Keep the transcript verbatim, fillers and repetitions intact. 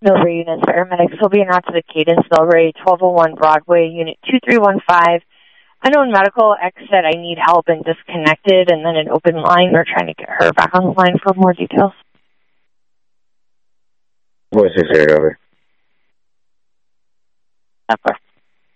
Millbrae units, paramedics will be en route to the Cadence Millbrae, twelve oh one Broadway, unit two three one five. Unknown medical, X said I need help and disconnected, and then an open line. We're trying to get her back on the line for more details. Voice is here, over. Of course.